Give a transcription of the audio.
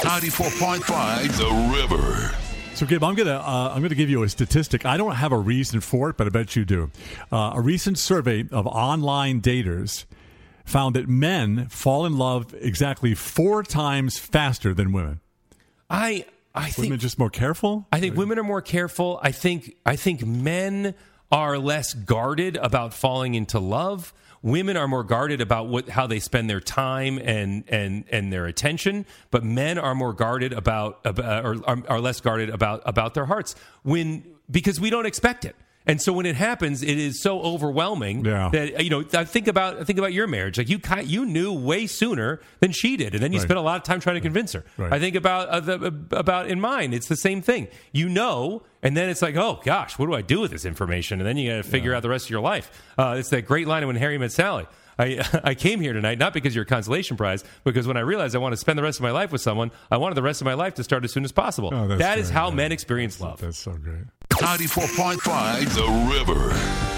94.5 The River. So, Gabe, I'm gonna give you a statistic. I don't have a reason for it, but I bet you do. A recent survey of online daters found that men fall in love exactly 4 times faster than women. I think women are just more careful. I think women are more careful. I think men are less guarded about falling into love. Women are more guarded about how they spend their time and their attention, but men are more guarded about are less guarded about their hearts because we don't expect it. And so when it happens, it is so overwhelming that I think about your marriage. Like you knew way sooner than she did, and then you spent a lot of time trying to convince her. Right. I think about in mine, it's the same thing. And then it's like, oh gosh, what do I do with this information? And then you got to figure out the rest of your life. It's that great line of When Harry Met Sally. I came here tonight not because you're a consolation prize, because when I realized I want to spend the rest of my life with someone, I wanted the rest of my life to start as soon as possible. That is how men experience love. That's so great. 94.5 The River.